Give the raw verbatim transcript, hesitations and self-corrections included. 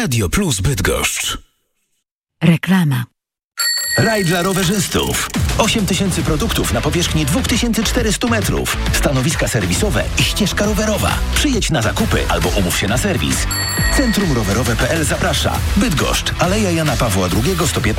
Radio Plus Bydgoszcz. Reklama. Raj dla rowerzystów. osiem tysięcy produktów na powierzchni dwa tysiące czterysta metrów. Stanowiska serwisowe i ścieżka rowerowa. Przyjedź na zakupy albo umów się na serwis. Centrum Rowerowe kropka p l zaprasza. Bydgoszcz, Aleja Jana Pawła drugiego, sto piętnaście.